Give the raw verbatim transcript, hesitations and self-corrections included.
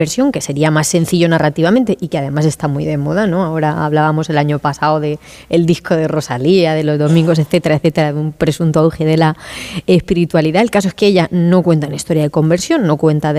versión, que sería más sencillo narrativamente y que además está muy de moda, ¿no? Ahora hablábamos el año pasado de el disco de Rosalía, de los domingos, etcétera, etcétera, de un presunto auge de la espiritualidad. El caso es que ella no cuenta una historia de conversión, no cuenta de